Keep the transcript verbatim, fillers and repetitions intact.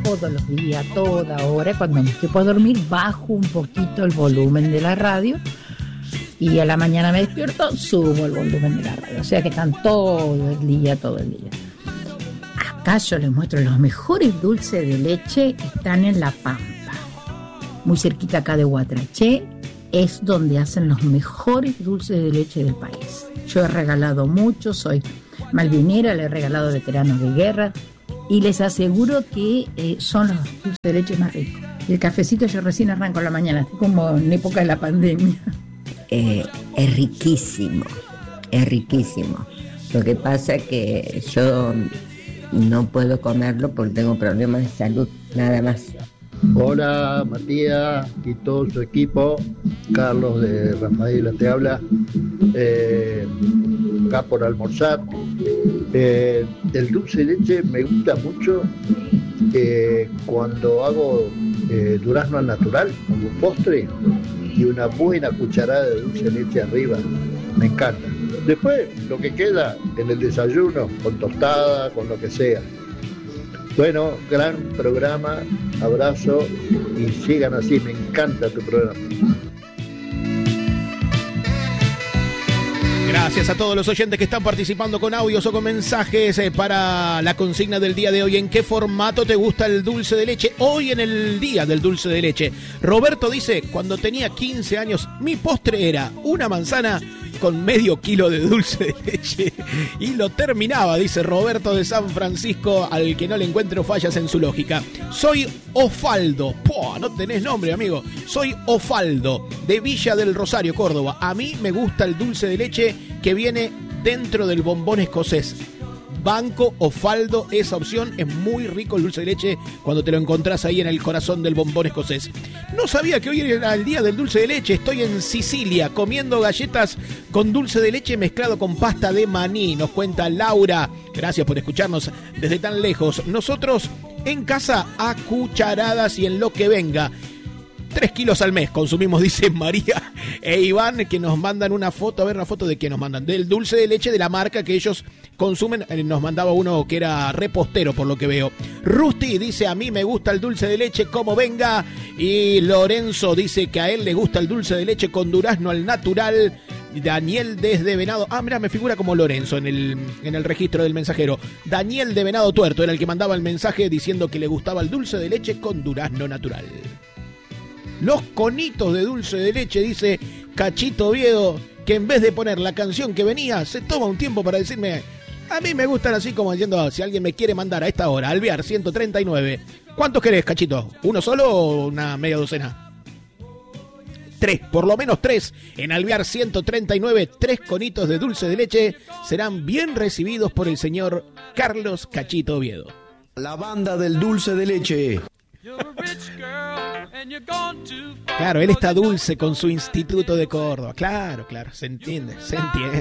todos los días, toda hora. Cuando me estoy por dormir, bajo un poquito el volumen de la radio y a la mañana me despierto, subo el volumen de la radio. O sea que están todo el día, todo el día. Acá yo les muestro los mejores dulces de leche, están en La Pampa, muy cerquita acá de Guatraché. Es donde hacen los mejores dulces de leche del país. Yo he regalado mucho, soy malvinera, le he regalado a veteranos de guerra y les aseguro que eh, son los dulces de leche más ricos. Y el cafecito yo recién arranco en la mañana, estoy como en época de la pandemia. Eh, es riquísimo, es riquísimo. Lo que pasa es que yo no puedo comerlo porque tengo problemas de salud, nada más. Hola Matías y todo su equipo, Carlos de Rafaela te habla, eh, acá por almorzar. Eh, el dulce de leche me gusta mucho eh, cuando hago eh, durazno al natural como un postre y una buena cucharada de dulce de leche arriba, me encanta. Después lo que queda en el desayuno, con tostada, con lo que sea. Bueno, gran programa, abrazo y sigan así, me encanta tu programa. Gracias a todos los oyentes que están participando con audios o con mensajes eh, para la consigna del día de hoy. ¿En qué formato te gusta el dulce de leche? Hoy en el día del dulce de leche. Roberto dice, cuando tenía quince años, mi postre era una manzana con medio kilo de dulce de leche y lo terminaba, dice Roberto de San Francisco, al que no le encuentro fallas en su lógica. Soy Ofaldo, ¡Puah! No tenés nombre, amigo. Soy Ofaldo, de Villa del Rosario, Córdoba. A mí me gusta el dulce de leche que viene dentro del bombón escocés. Banco Ofaldo, esa opción, es muy rico el dulce de leche cuando te lo encontrás ahí en el corazón del bombón escocés. No sabía que hoy era el día del dulce de leche. Estoy en Sicilia comiendo galletas con dulce de leche mezclado con pasta de maní, nos cuenta Laura. Gracias por escucharnos desde tan lejos. Nosotros en casa a cucharadas y en lo que venga. Tres kilos al mes consumimos, dice María e Iván, que nos mandan una foto. A ver, una foto de qué nos mandan. Del dulce de leche de la marca que ellos consumen. Nos mandaba uno que era repostero, por lo que veo. Rusty dice, a mí me gusta el dulce de leche como venga. Y Lorenzo dice que a él le gusta el dulce de leche con durazno al natural. Daniel desde Venado. Ah, mira, me figura como Lorenzo en el, en el registro del mensajero. Daniel de Venado Tuerto era el que mandaba el mensaje diciendo que le gustaba el dulce de leche con durazno natural. Los conitos de dulce de leche, dice Cachito Oviedo, que en vez de poner la canción que venía, se toma un tiempo para decirme, a mí me gustan así como diciendo, si alguien me quiere mandar a esta hora, Alvear ciento treinta y nueve. ¿Cuántos querés, Cachito? ¿Uno solo o una media docena? Tres, por lo menos tres. En Alvear ciento treinta y nueve, tres conitos de dulce de leche serán bien recibidos por el señor Carlos Cachito Oviedo. La banda del dulce de leche. Claro, él está dulce con su instituto de Córdoba. Claro, claro, se entiende, se entiende.